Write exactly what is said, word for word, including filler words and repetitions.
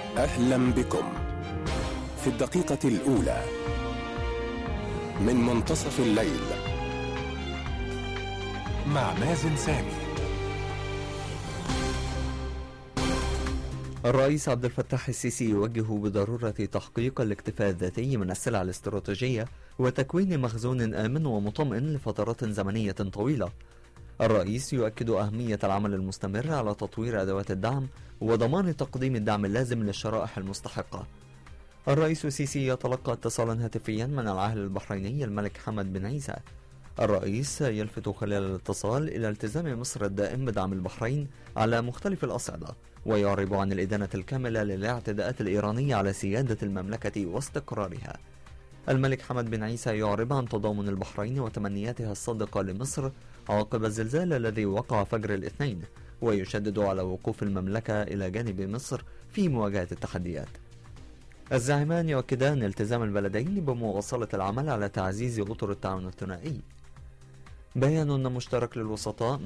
أهلا بكم في الدقيقة الأولى من منتصف الليل مع مازن سامي. الرئيس عبد الفتاح السيسي يوجه بضرورة تحقيق الاكتفاء الذاتي من السلع الاستراتيجية وتكوين مخزون آمن ومطمئن لفترات زمنية طويلة. الرئيس يؤكد أهمية العمل المستمر على تطوير أدوات الدعم وضمان تقديم الدعم اللازم للشرائح المستحقة. الرئيس السيسي يتلقى اتصالا هاتفيا من العاهل البحريني الملك حمد بن عيسى. الرئيس يلفت خلال الاتصال إلى التزام مصر الدائم بدعم البحرين على مختلف الأصعدة، ويعرب عن الإدانة الكاملة للاعتداءات الإيرانية على سيادة المملكة واستقرارها. الملك حمد بن عيسى يعرب عن تضامن البحرين وتمنياتها الصادقة لمصر عقب الزلزال الذي وقع فجر الاثنين، ويشدد على وقوف المملكة إلى جانب مصر في مواجهة التحديات. الزعيمان يؤكدان التزام البلدين بمواصلة العمل على تعزيز أطر التعاون الثنائي. بيان مشترك للوسطاء